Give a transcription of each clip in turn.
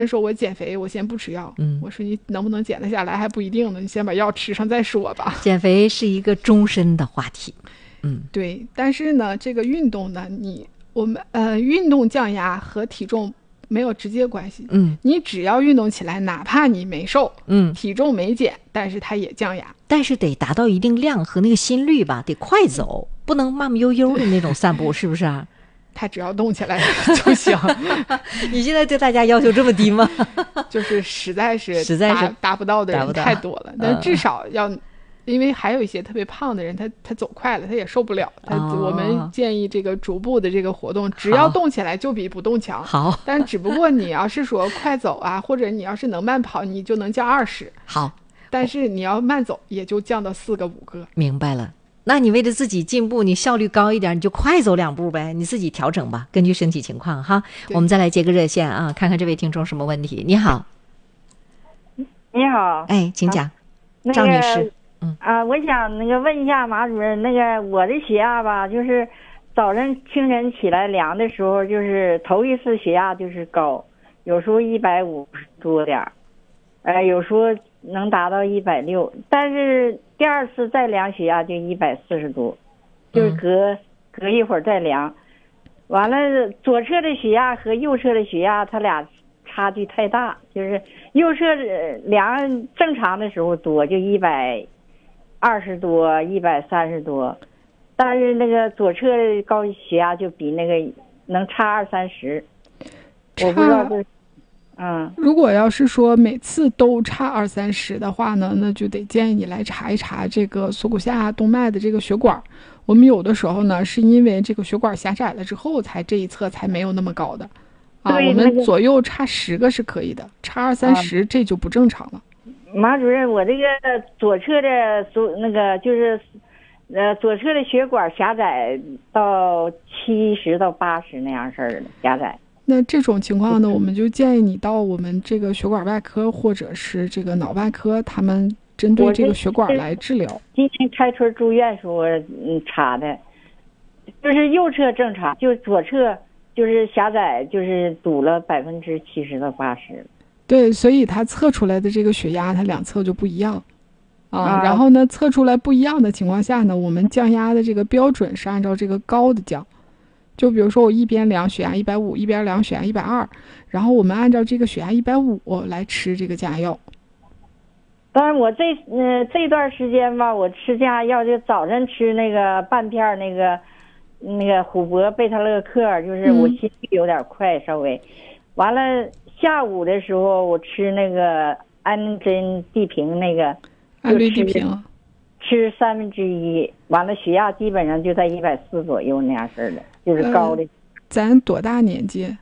说我减肥，我先不吃药。我说你能不能减得下来还不一定呢，你先把药吃上再说吧。 减肥是一个终身的话题。 对。但是呢，这个运动呢，我们运动降压和体重没有直接关系。你只要运动起来，哪怕你没瘦，体重没减，但是它也降压。 但是得达到一定量和那个心率吧，得快走，不能慢慢悠悠的那种散步，是不是啊？ 他只要动起来就行。 你现在对大家要求这么低吗？ 就是实在是达不到的人太多了，但至少要，因为还有一些特别胖的人，他走快了他也受不了。我们建议这个逐步的这个活动，只要动起来就比不动强。 好， 但只不过你要是说快走啊，或者你要是能慢跑，你就能降20。 好， 但是你要慢走，也就降到4个5个。 明白了。那你为了自己进步，你效率高一点，你就快走2步呗，你自己调整吧，根据身体情况哈。我们再来接个热线啊，看看这位听众什么问题。你好。 你好。 哎，请讲。赵女士。 我想问一下马主任，我的血压吧，就是早晨清晨起来量的时候，就是头一次血压就是高，有时候150多点有时候能达到160，但是第二次再量血压就140多，就是隔一会儿再量。完了，左侧的血压和右侧的血压它俩差距太大，就是右侧量正常的时候多，就120多130多，但是左侧高血压就比能差20-30，我不知道这。 如果要是说每次都差20-30的话呢，那就得建议你来查一查这个锁骨下动脉的这个血管。我们有的时候呢，是因为这个血管狭窄了之后，这一侧才没有那么高的。我们左右差10个是可以的，差20-30这就不正常了。 马主任，我这个左侧的就是左侧的血管狭窄到70到80那样式儿的狭窄。 那这种情况呢，我们就建议你到我们这个血管外科或者是这个脑外科，他们针对这个血管来治疗。 今天开春住院时候查的，就是右侧正常，就左侧就是狭窄，就是堵了70%到80%。 对，所以它测出来的这个血压，它两侧就不一样然后呢，测出来不一样的情况下呢，我们降压的这个标准是按照这个高的降。就比如说我一边量血压150，一边量血压120，然后我们按照这个血压150来吃这个降压药。 但是我这段时间吧，我吃降压药就早晨吃半片虎搏贝塔乐克，就是我心率有点快稍微。完了下午的时候我吃安珍地平安律地平， 吃1/3，完了血压基本上就在140左右那样式的，就是高的。 咱多大年纪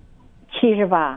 ？78。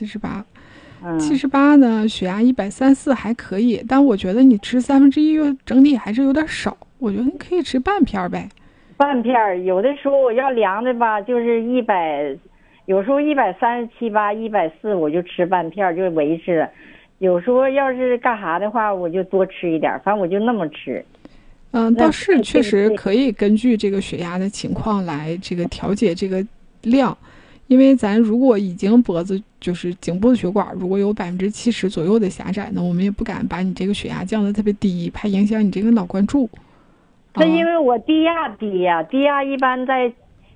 78呢，血压134还可以，但我觉得你吃1/3整体还是有点少，我觉得你可以吃半片呗。 半片，有的时候我要量的吧，就是100，有时候137、140我就吃半片就维持了。有时候要是干啥的话，我就多吃一点，反正我就那么吃。 倒是确实可以根据这个血压的情况来这个调节这个量，因为咱如果已经脖子就是颈部的血管如果有70%左右的狭窄呢，我们也不敢把你这个血压降得特别低，怕影响你这个脑灌注。 这因为我低压低压一般在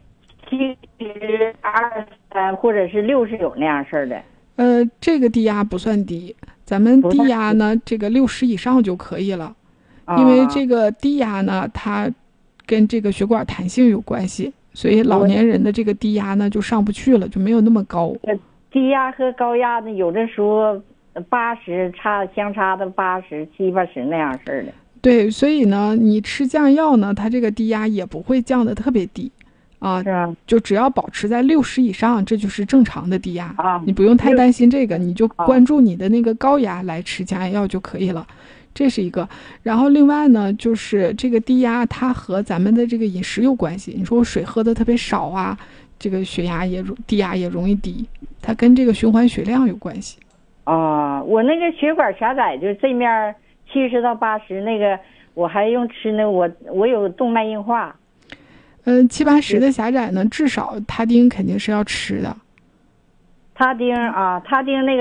72、或者是69那样式的。 这个低压不算低，咱们低压呢，这个60以上就可以了。因为这个低压呢，它跟这个血管弹性有关系，所以老年人的这个低压呢就上不去了，就没有那么高。 低压和高压呢，有的时候80相差到80、70-80那样式的。 对，所以呢，你吃降药呢，它这个低压也不会降得特别低。 是啊， 就只要保持在60以上，这就是正常的低压你不用太担心这个，你就关注你的那个高压来吃降压药就可以了，这是一个。然后另外呢，就是这个低压它和咱们的这个饮食有关系。你说我水喝的特别少啊，这个低压也容易低，它跟这个循环血量有关系。 我那个血管狭窄，就这面70到80我还用吃我有动脉硬化。 70-80的狭窄呢，至少他汀肯定是要吃的。 他丁那个